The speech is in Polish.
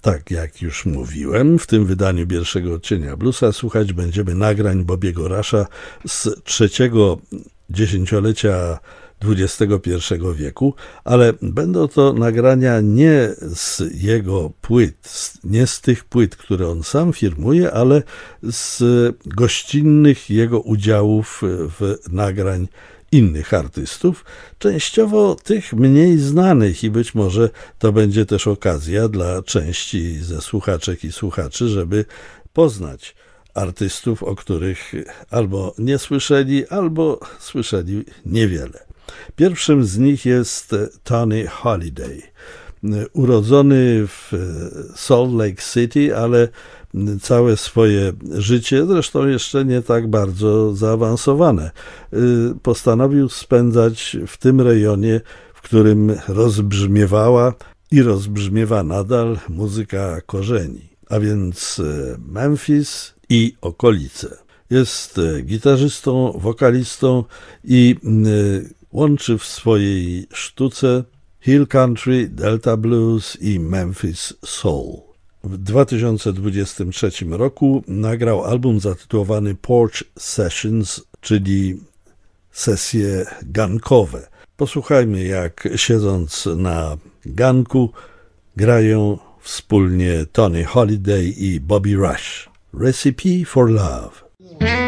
Tak jak już mówiłem, w tym wydaniu pierwszego odcienia bluesa słuchać będziemy nagrań Bobiego Rusha z trzeciego dziesięciolecia XXI wieku, ale będą to nagrania nie z jego płyt, nie z tych płyt, które on sam firmuje, ale z gościnnych jego udziałów w nagrań innych artystów, częściowo tych mniej znanych i być może to będzie też okazja dla części ze słuchaczek i słuchaczy, żeby poznać artystów, o których albo nie słyszeli, albo słyszeli niewiele. Pierwszym z nich jest Tony Holiday, urodzony w Salt Lake City, ale całe swoje życie, zresztą jeszcze nie tak bardzo zaawansowane, postanowił spędzać w tym rejonie, w którym rozbrzmiewała i rozbrzmiewa nadal muzyka korzeni, a więc Memphis i okolice. Jest gitarzystą, wokalistą i łączy w swojej sztuce Hill Country, Delta Blues i Memphis Soul. W 2023 roku nagrał album zatytułowany Porch Sessions, czyli sesje gankowe. Posłuchajmy, jak siedząc na ganku grają wspólnie Tony Holiday i Bobby Rush. Recipe for Love.